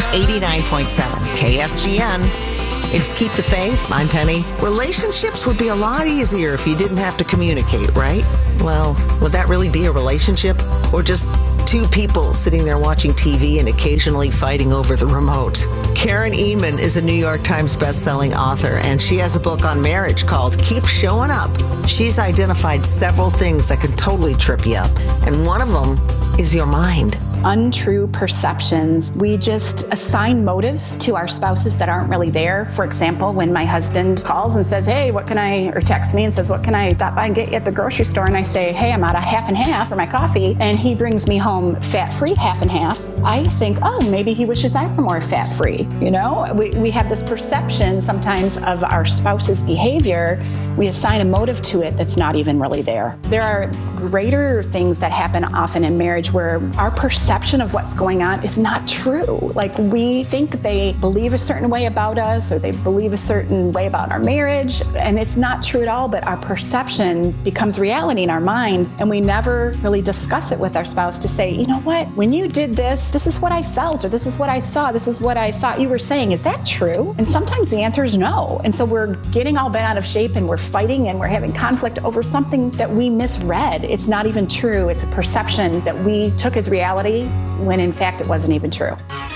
89.7 KSGN. It's Keep the Faith. I'm Penny. Relationships would be a lot easier if you didn't have to communicate, right? Well, would that really be a relationship? Or just two people sitting there watching TV and occasionally fighting over the remote? Karen Ehman is a New York Times bestselling author, and she has a book on marriage called Keep Showing Up. She's identified several things that can totally trip you up, and one of them is your mind. Untrue perceptions. We just assign motives to our spouses that aren't really there. For example, when my husband calls and says, hey, or texts me and says, what can I stop by and get you at the grocery store? And I say, hey, I'm out of half and half for my coffee. And he brings me home fat-free half and half. I think, oh, maybe he wishes I were more fat-free. You know, we have this perception sometimes of our spouse's behavior. We assign a motive to it that's not even really there. There are greater things that happen often in marriage where our perception of what's going on is not true. Like, we think they believe a certain way about us, or they believe a certain way about our marriage, and it's not true at all, but our perception becomes reality in our mind, and we never really discuss it with our spouse to say, you know what, when you did this, this is what I felt, or this is what I saw, this is what I thought you were saying. Is that true? And sometimes the answer is no. And so we're getting all bent out of shape, and we're fighting, and we're having conflict over something that we misread. It's not even true. It's a perception that we took as reality when in fact it wasn't even true.